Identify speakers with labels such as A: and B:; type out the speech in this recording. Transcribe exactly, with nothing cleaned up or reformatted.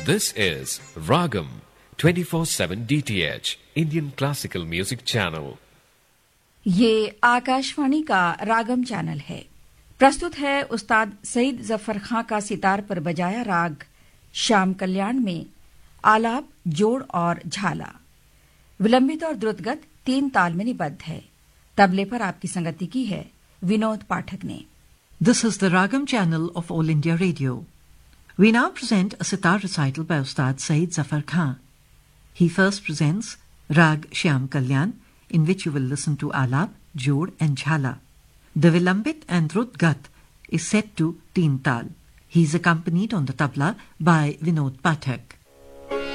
A: This is Ragam twenty-four seven D T H Indian Classical Music Channel.
B: ये आकाशवाणी का रागम channel है। प्रस्तुत है उस्ताद सईद जफर खां का सितार पर बजाया राग श्याम कल्याण में आलाप, जोड़ और झाला। विलंबित और द्रुतगत तीन ताल में निबद्ध है। तबले पर आपकी संगति की है विनोद पाठक ने।
C: This is the Ragam channel of All India Radio. We now present a sitar recital by Ustad Saeed Zafar Khan. He first presents Rag Shyam Kalyan, in which you will listen to Alap, Jod and Jhala. The Vilambit and Drut Gat is set to Teen Tal. He is accompanied on the tabla by Vinod Pathak.